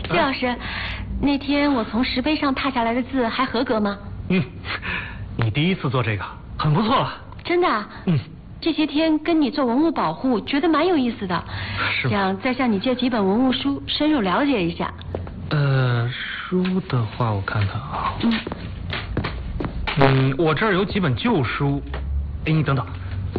季老师，那天我从石碑上拓下来的字还合格吗？ 你第一次做这个，很不错了。 真的啊？这些天跟你做文物保护，觉得蛮有意思的。 是吗？ 想再向你借几本文物书，深入了解一下。 书的话我看看啊。我这儿有几本旧书。哎，你等等，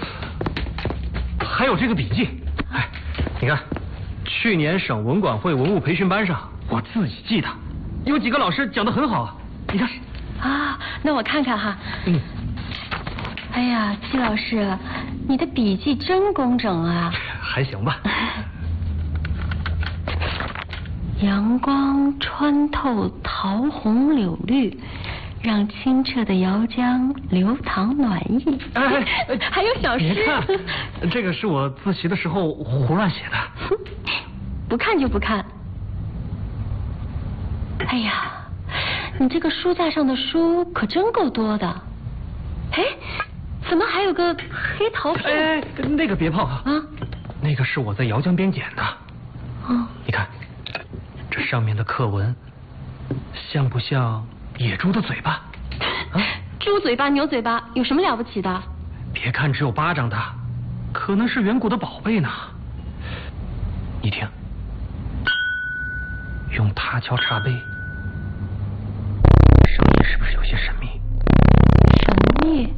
还有这个笔记。哎，你看，去年省文管会文物培训班上，我自己记的，有几个老师讲得很好啊。你看。 啊，那我看看哈。哎呀，季老师，你的笔记真工整啊。 还行吧。 阳光穿透桃红柳绿，让清澈的瑶江流淌暖意。还有小诗。 你看，这个是我自习的时候胡乱写的。 不看就不看。哎呀，你这个书架上的书可真够多的。哎，怎么还有个黑桃片？ 那个别碰啊！那个是我在瑶江边捡的。你看，这上面的刻文，像不像野猪的嘴巴？ 猪嘴巴、牛嘴巴有什么了不起的？ 别看只有巴掌大，可能是远古的宝贝呢。你听，用它敲茶杯，声音是不是有些神秘？ 神秘？